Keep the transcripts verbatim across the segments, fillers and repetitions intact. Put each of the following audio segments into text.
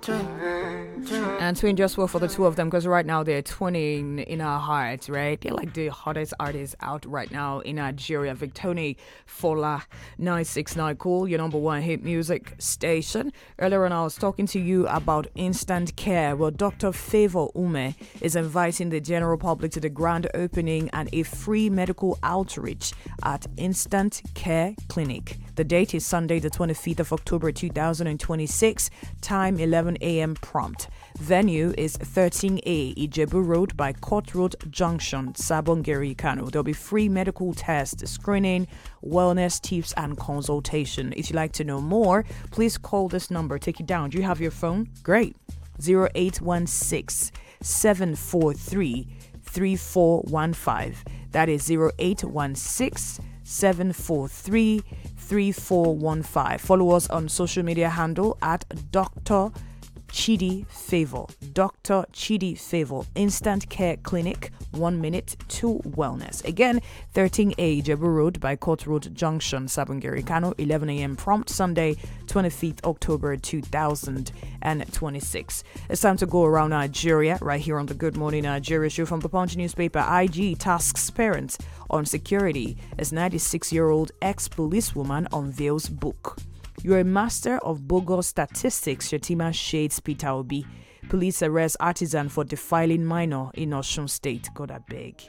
And twin just well for the two of them because right now they're twinning in our hearts, right? They're like the hottest artists out right now in Nigeria. Victoni Fola nine six nine Cool, your number one hit music station. Earlier on, I was talking to you about instant care. Well, Doctor Favor Ume is inviting the general public to the grand opening and a free medical outreach at Instant Care Clinic. The date is Sunday, the twenty-fifth of October, two thousand twenty-six. Time eleven a.m. prompt. Venue is thirteen A Ijebu Road by Court Road Junction, Sabongeri, Kano. There'll be free medical test, screening, wellness tips, and consultation. If you'd like to know more, please call this number. Take it down. Do you have your phone? Great. zero eight one six, seven four three, three four one five. That is zero eight one six, seven four three, three four one five. Follow us on social media handle at Doctor Chidi Favor. Doctor Chidi Favor. Instant Care Clinic. One minute to wellness. Again, thirteen A Jebu Road by Court Road Junction, Sabongeri, Kano. eleven a.m. prompt. Sunday, twenty-fifth October two thousand twenty-six. It's time to go around Nigeria right here on the Good Morning Nigeria show from the Punch newspaper. I G tasks parents on security as ninety-six-year-old ex-policewoman unveils book. You're a master of bogus statistics, Shetima shades Peter Obi. Police arrest artisan for defiling minor in Osun State. God, I beg.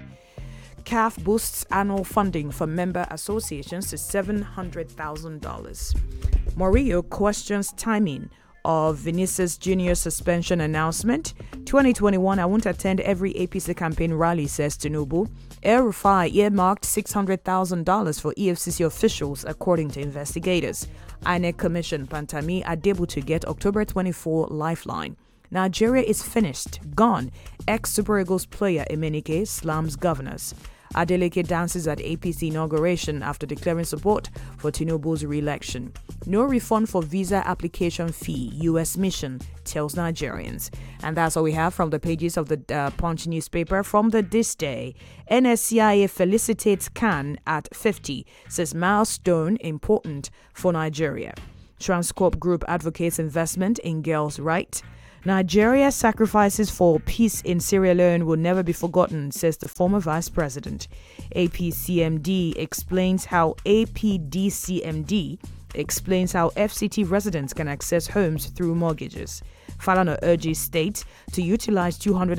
C A F boosts annual funding for member associations to seven hundred thousand dollars. Murillo questions timing of Vinicius Junior suspension announcement. twenty twenty-one, I won't attend every A P C campaign rally, says Tinubu. El Rufai earmarked six hundred thousand dollars for E F C C officials, according to investigators. I N E C Commission Pantami Adebu to get October twenty-fourth lifeline. Nigeria is finished, gone. Ex-Super Eagles player Emenike slams governors. Adeleke dances at A P C inauguration after declaring support for Tinubu's re-election. No refund for visa application fee, U S mission, tells Nigerians. And that's all we have from the pages of the uh, Punch newspaper from the This Day. N S C I A felicitates Khan at fifty, says milestone important for Nigeria. Transcorp Group advocates investment in girls' rights. Nigeria's sacrifices for peace in Sierra Leone will never be forgotten, says the former vice president. A P C M D explains how A P D C M D explains how F C T residents can access homes through mortgages. Falana urges state to utilize two hundred